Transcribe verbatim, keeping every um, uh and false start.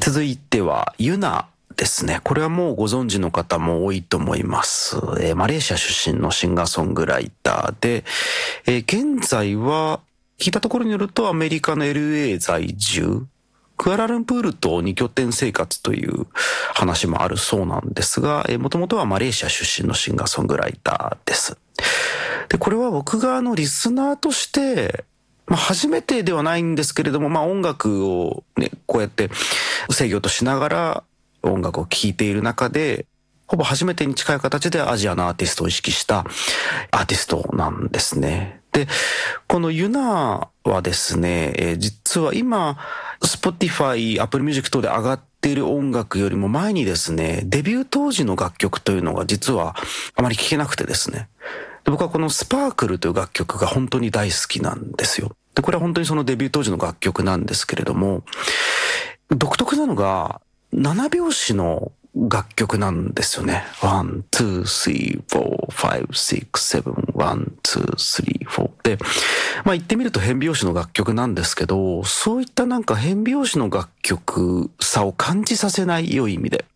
続いてはユナですね。これはもうご存知の方も多いと思います。えー、マレーシア出身のシンガーソングライターで、えー、現在は聞いたところによるとアメリカの エルエー 在住、クアラルンプールと二拠点生活という話もあるそうなんですが、えー、もともとはマレーシア出身のシンガーソングライターです。で、これは僕があのリスナーとしてまあ、初めてではないんですけれども、まあ、音楽をね、こうやって制御としながら音楽を聴いている中で、ほぼ初めてに近い形でアジアのアーティストを意識したアーティストなんですね。で、このユナはですね、えー、実は今、Spotify、Apple Music 等で上がっている音楽よりも前にですね、デビュー当時の楽曲というのが実はあまり聴けなくてですね、で僕はこのスパークルという楽曲が本当に大好きなんですよ。で、これは本当にそのデビュー当時の楽曲なんですけれども、独特なのがなな拍子の楽曲なんですよね。ワン、ツー、スリー、フォー、ファイブ、シックス、セブン、ワン、ツー、スリー、フォーで、まあ言ってみると変拍子の楽曲なんですけど、そういったなんか変拍子の楽曲さを感じさせない良い意味で。